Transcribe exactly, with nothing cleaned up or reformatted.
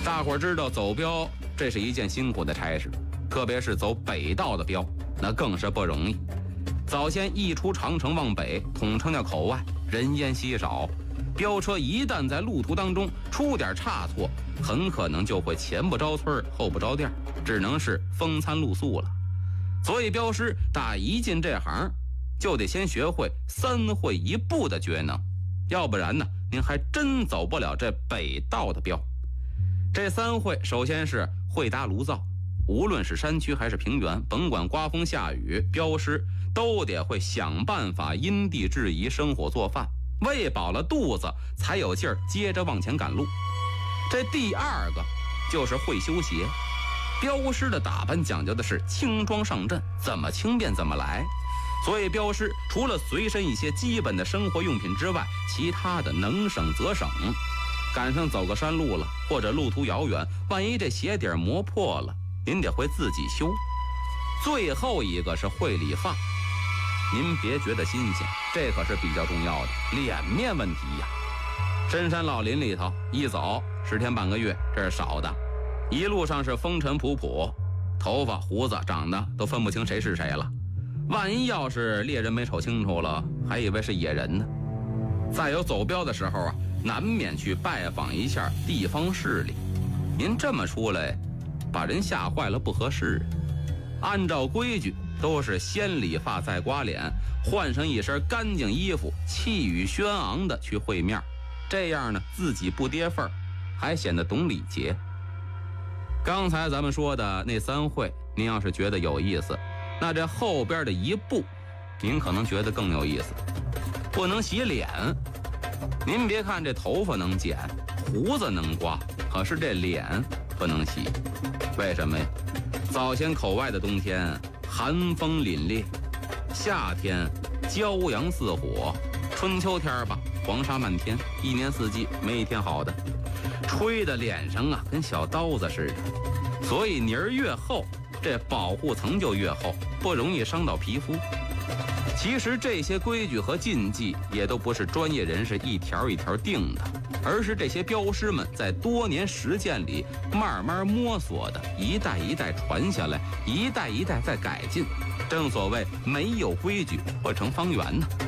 大伙儿知道走标这是一件辛苦的差事，特别是走北道的标，那更是不容易。早先一出长城往北，统称叫口外，人烟稀少，飙车一旦在路途当中出点差错，很可能就会前不着村后不着店，只能是风餐露宿了。所以镖师打一进这行就得先学会三会一步的绝能，要不然呢您还真走不了这北道的镖。这三会首先是会搭炉灶，无论是山区还是平原，甭管刮风下雨，镖师都得会想办法因地制宜生火做饭，喂饱了肚子才有劲儿接着往前赶路。这第二个就是会修鞋，镖师的打扮讲究的是轻装上阵，怎么轻便怎么来。所以镖师除了随身一些基本的生活用品之外，其他的能省则省。赶上走个山路了，或者路途遥远，万一这鞋底磨破了，您得会自己修。最后一个是会理发，您别觉得新鲜，这可是比较重要的脸面问题呀。深山老林里头一走十天半个月，这是少的，一路上是风尘仆仆，头发胡子长得都分不清谁是谁了。万一要是猎人没瞅清楚了，还以为是野人呢。再有走镖的时候啊，难免去拜访一下地方势力，您这么出来把人吓坏了不合适。按照规矩都是先理发再刮脸，换上一身干净衣服，气宇轩昂的去会面，这样呢自己不跌份儿，还显得懂礼节。刚才咱们说的那三会，您要是觉得有意思，那这后边的一步您可能觉得更有意思。不能洗脸，您别看这头发能剪，胡子能刮，可是这脸不能洗。为什么呀？早先口外的冬天寒风凛冽，夏天骄阳似火，春秋天吧黄沙漫天，一年四季没一天好的，吹的脸上啊跟小刀子似的。所以泥儿越厚，这保护层就越厚，不容易伤到皮肤。其实这些规矩和禁忌也都不是专业人士一条一条定的，而是这些镖师们在多年实践里慢慢摸索的，一代一代传下来，一代一代在改进。正所谓没有规矩不成方圆呢。